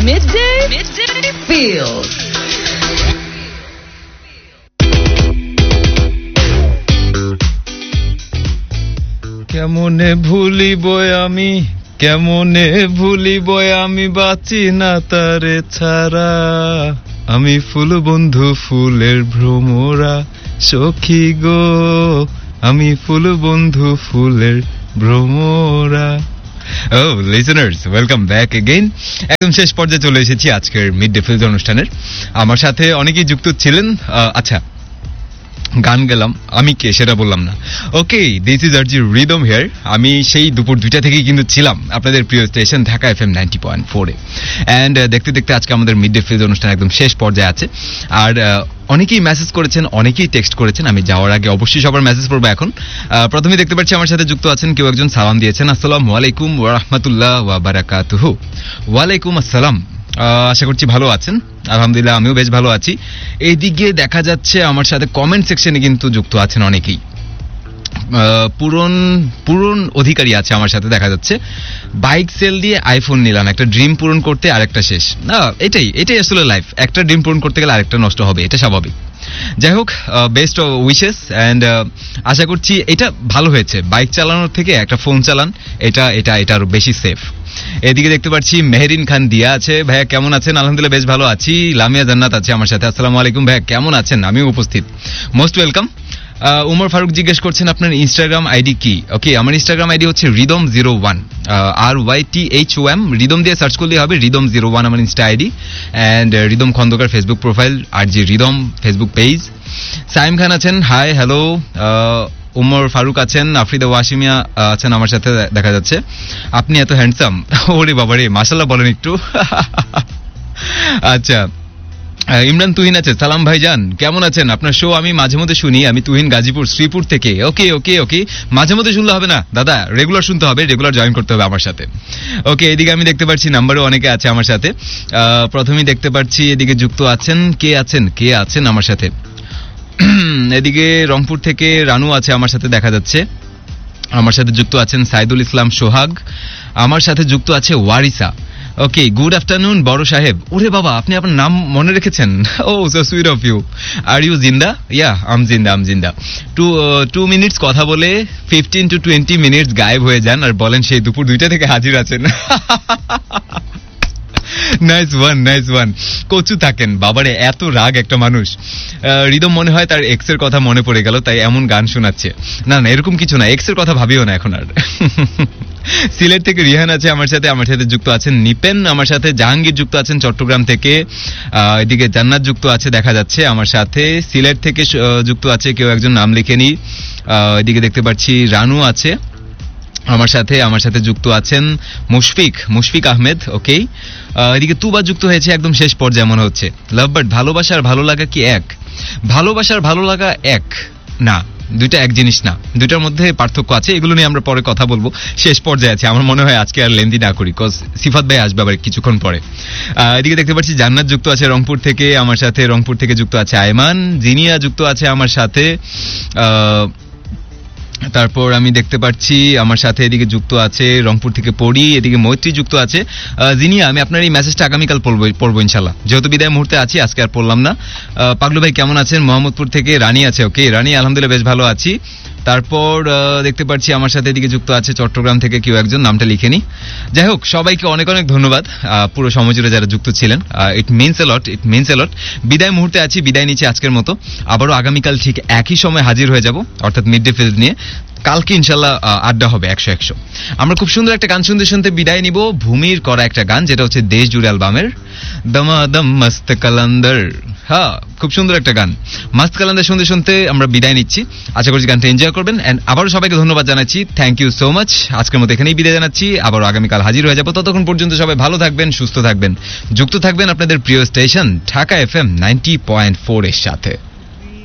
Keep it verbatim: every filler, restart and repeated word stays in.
Midday, Midday Feels. কেমনে ভুলিব আমি কেমনে ভুলিব আমি বাঁচি না তারে ছাড়া আমি ফুল বন্ধু ফুলের ভ্রমরা সখী গো আমি ফুল বন্ধু ফুলের ভ্রমরা। ও লিসেনার্স, ওয়েলকাম ব্যাক এগেইন। একদম শেষ পর্যায়ে চলে এসেছি আজকের মিড ডে ফিলস অনুষ্ঠানের। আমার সাথে অনেকেই যুক্ত ছিলেন। আচ্ছা, গান গেলাম, আমি কে সেটা বললাম না। ওকে, this is RG rhythm here. আমি সেই দুপুর দুইটা থেকেই কিন্তু ছিলাম আপনাদের প্রিয় station Dhaka F M ninety point ফোরে। অ্যান্ড দেখতে দেখতে আজকে আমাদের মিড ডে ফিলস অনুষ্ঠান একদম শেষ পর্যায়ে আছে। আর অনেকেই মেসেজ করেছেন, অনেকেই টেক্সট করেছেন। আমি যাওয়ার আগে অবশ্যই সবার মেসেজ পড়বো এখন। প্রথমে দেখতে পাচ্ছি আমার সাথে যুক্ত আছেন কেউ একজন, সালাম দিয়েছেন। আসসালামু আলাইকুম ওয়া রাহমাতুল্লাহ ওয়া বারাকাতুহু। ওয়ালাইকুম আসসালাম। আশা করছি ভালো আছেন। আলহামদুলিল্লাহ, আমিও বেশ ভালো আছি। এইদিকে দেখা যাচ্ছে আমার সাথে কমেন্ট সেকশনে কিন্তু যুক্ত আছেন অনেকেই। পূরণ পূরণ অধিকারী আছে আমার সাথে দেখা যাচ্ছে। বাইক সেল দিয়ে আইফোন নিলাম, একটা ড্রিম পূরণ করতে আরেকটা শেষ। না, এটাই এটাই আসলে লাইফ। একটা ড্রিম পূরণ করতে গেলে আরেকটা নষ্ট হবে, এটা স্বাভাবিক। যাই হোক, বেস্ট উইশেস। অ্যান্ড আশা করছি এটা ভালো হয়েছে। বাইক চালানোর থেকে একটা ফোন চালান, এটা এটা এটা আরো বেশি সেফ। এদিকে দেখতে পাচ্ছি মেহেরিন খান দিয়া আছে। ভাইয়া কেমন আছেন? আলহামদুলিল্লাহ বেশ ভালো আছি। লামিয়া জান্নাত আছে আমার সাথে। আসসালামু আলাইকুম ভাইয়া, কেমন আছেন? আমিও উপস্থিত, মোস্ট ওয়েলকাম। উমর ফারুক জিজ্ঞেস করছেন আপনার ইনস্টাগ্রাম আইডি কি? ওকে, আমার ইনস্টাগ্রাম আইডি হচ্ছে রিদম জিরো ওয়ান, আর Y T H O M. Rhythm দিয়ে সার্চ করলে হবে, রিদম জিরো ওয়ান আমার Insta ID. And rhythm Khandakar Facebook profile, R G rhythm Facebook page. Saim খান আছেন, হাই হ্যালো। উমর ফারুক আছেন, আফরিদা ওয়াসিমিয়া আছেন আমার সাথে দেখা যাচ্ছে। আপনি এত হ্যান্ডসাম, ওরে বাবারে, মাশাআল্লাহ বলেন একটু। আচ্ছা, ইমরান তুহিন আছে, সালাম ভাইজান কেমন আছেন? আপনার শো আমি মাঝে মধ্যে শুনি। আমি তুহিন গাজীপুর শ্রীপুর থেকে। ওকে ওকে ওকে, মাঝে মধ্যে শুনলে হবে না দাদা, রেগুলার শুনতে হবে, রেগুলার জয়েন করতে হবে আমার সাথে। ওকে, এদিকে আমি দেখতে পাচ্ছি নাম্বারও অনেকে আছে আমার সাথে। প্রথমেই দেখতে পাচ্ছি এদিকে যুক্ত আছেন, কে আছেন কে আছেন আমার সাথে। এদিকে রংপুর থেকে রানু আছে আমার সাথে দেখা যাচ্ছে। আমার সাথে যুক্ত আছেন সাইদুল ইসলাম সোহাগ। আমার সাথে যুক্ত আছে ওয়ারিসা। ওকে, গুড আফটারনুন বড় সাহেব। ওরে বাবা, আপনি আপনার নাম মনে রেখেছেন। ও so sweet of you. Are you জিন্দা? ইয়া, আম জিন্দা আম জিন্দা। টু টু মিনিটস কথা বলে ফিফটিন টু টোয়েন্টি মিনিটস গায়েব হয়ে যান আর বলেন সেই দুপুর দুইটা থেকে হাজির আছেন। Nice one nice one. কচু থাকেন বাবারে, এত রাগ একটা মানুষ। রিদম মনে হয় তার এক্স এর কথা মনে পড়ে গেল, তাই এমন গান শোনাচ্ছে। না না, এরকম কিছু না, এক্স এর কথা ভাবিও না এখন আর। সিলেট থেকে রিহান আছে আমার সাথে। আমার সাথে যুক্ত আছেন নিপেন আমার সাথে। জাহাঙ্গীর যুক্ত আছেন চট্টগ্রাম থেকে। এদিকে জান্নাত যুক্ত আছে দেখা যাচ্ছে আমার সাথে। সিলেট থেকে যুক্ত আছে কেউ একজন, নাম লিখেনি। এদিকে দেখতে পাচ্ছি রানু আছে আমার সাথে। আমার সাথে যুক্ত আছেন মুশফিক মুশফিক আহমেদ। ওকে, এদিকে তুবা যুক্ত হয়েছে একদম শেষ পর্যায়ে মনে হচ্ছে। লাভ বাট ভালোবাসার ভালো লাগা কি এক? ভালোবাসার ভালো লাগা এক না, দুইটা এক জিনিস না, দুইটার মধ্যে পার্থক্য আছে। এগুলো নিয়ে আমরা পরে কথা বলবো, শেষ পর্যায়ে আছে। আমার মনে হয় আজকে আর লেন্দি না করি, কজ সিফাত ভাই আসবে আবার কিছুক্ষণ পরে। এদিকে দেখতে পাচ্ছি জান্নাত যুক্ত আছে রংপুর থেকে আমার সাথে। রংপুর থেকে যুক্ত আছে আয়মান। জিনিয়া যুক্ত আছে আমার সাথে। তারপর আমি দেখতে পাচ্ছি আমার সাথে এদিকে যুক্ত আছে রংপুর থেকে পড়ি। এদিকে মৈত্রী যুক্ত আছে। জিনিয়া, আমি আপনার এই মেসেজটা আগামীকাল পড়বো পড়বো ইনশাল্লাহ, যেহেতু বিদায় মুহূর্তে আছি আজকে আর পড়লাম না। পাগলু ভাই কেমন আছেন? মোহাম্মদপুর থেকে রানী আছে। ওকে রানী, আলহামদুলিল্লাহ বেশ ভালো আছি। তারপর দেখতে পাচ্ছি আমার সাথে এদিকে যুক্ত আছে চট্টগ্রাম থেকে কেউ একজন, নামটা লিখেনি। যাই হোক, সবাইকে অনেক অনেক ধন্যবাদ পুরো সময় জুড়ে যারা যুক্ত ছিলেন। It means a lot, it means a লট। বিদায় মুহূর্তে আছি, বিদায় নিচ্ছি আজকের মতো। আবারও আগামীকাল ঠিক একই সময় হাজির হয়ে যাব, অর্থাৎ মিড ডে ফিলস নিয়ে। কালকে ইনশাল্লাহ আড্ডা হবে একশো একশো। আমরা খুব সুন্দর একটা গান শুনতে শুনতে বিদায় নিব। ভূমির করা একটা গান, যেটা হচ্ছে দেশ জুড়ে অ্যালবামের দমাদম মস্ত কালান্দার। হ্যাঁ, খুব সুন্দর একটা গান। মস্ত কালান্দার শুনতে শুনতে আমরা বিদায় নিচ্ছি। আশা করছি গানটা এনজয় করবেন। এন্ড আবারও সবাইকে ধন্যবাদ জানাচ্ছি। Thank you so much. আজকের মতো এখানেই বিদায় জানাচ্ছি। আবারও আগামীকাল হাজির হয়ে যাবো। ততক্ষণ পর্যন্ত সবাই ভালো থাকবেন, সুস্থ থাকবেন, যুক্ত থাকবেন আপনাদের প্রিয় station Dhaka F M ninety point four এর সাথে।